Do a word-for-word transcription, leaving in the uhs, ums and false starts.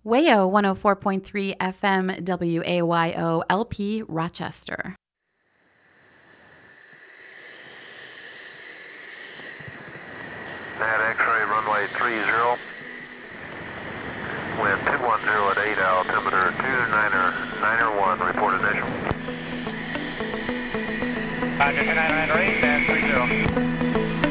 WAYO one oh four point three F M W A Y O L P Rochester. Nat X-ray runway three zero. Wind two one zero at eight, altimeter two niner niner one, report initial. Roger, two niner niner eight, dash three zero.